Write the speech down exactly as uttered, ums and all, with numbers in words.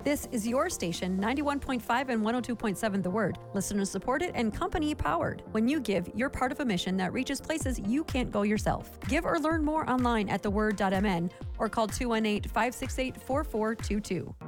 This is your station, ninety-one point five and one oh two point seven The Word. Listeners supported and company powered. When you give, you're part of a mission that reaches places you can't go yourself. Give or learn more online at the word dot m n or call two one eight, five six eight, four four two two.